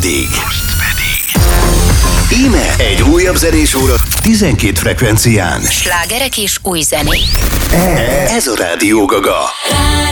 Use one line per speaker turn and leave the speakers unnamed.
pedig íme egy újabb zenés óra 12 frekvencián.
Slágerek és új zenék.
Ez a Rádió Gaga.